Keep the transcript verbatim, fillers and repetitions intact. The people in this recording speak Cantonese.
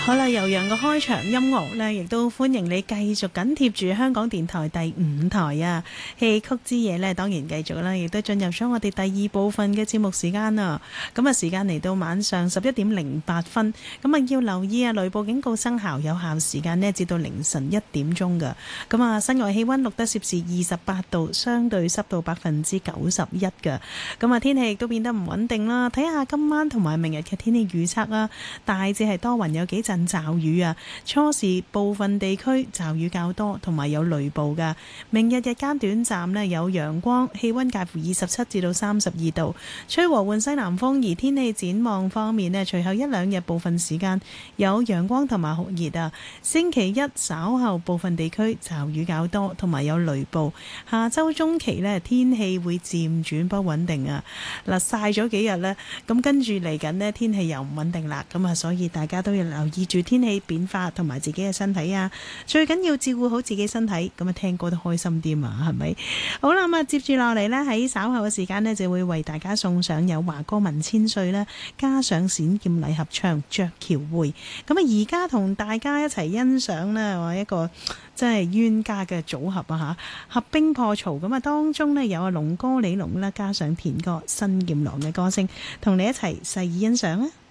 好啦，悠揚嘅開場音樂呢，亦都歡迎你繼續緊貼住香港電台第五台啊！戲曲之夜呢，當然繼續啦，亦都進入咗我哋第二部分嘅節目時間啦。咁啊，時間嚟到晚上十一點零八分，咁啊要留意啊，雷暴警告生效，有效時間呢，至到凌晨一點鐘㗎。咁啊，室外氣溫錄得攝氏二十八度，相對濕度百分之九十一㗎。咁啊，天氣亦都變得唔穩定啦。睇下今晚同埋明日嘅天氣預測啦，大致係多雲，有幾陣驟雨啊，初時部分地區驟雨較多，同埋有雷暴噶。明日日間短暫呢，有陽光，氣溫介乎二十七至到三十二度，吹和緩西南風。而天氣展望方面呢，隨後一兩日部分時間有陽光同埋酷熱啊。星期一稍後部分地區驟雨較多，同埋有雷暴。下周中期呢，天氣會漸轉不穩定啊。嗱，曬咗幾日呢，咁跟住嚟緊呢，天氣又唔穩定啦。咁啊，所以大家都要留意住天氣變化同埋自己嘅身體啊，最緊要照顧好自己身體，咁啊聽歌都開心啲嘛，係咪？好啦，咁啊接住落嚟呢，喺稍後嘅時間呢，就會為大家送上有華歌文千歲啦，加上冼劍麗合唱《鵲橋會》。咁啊，而家同大家一齊欣賞呢，話一個真係冤家嘅組合啊嚇，合兵破曹。咁啊，當中呢，有阿龍哥李龍啦，加上田哥新劍郎嘅歌聲，同你一齊細意欣賞啊！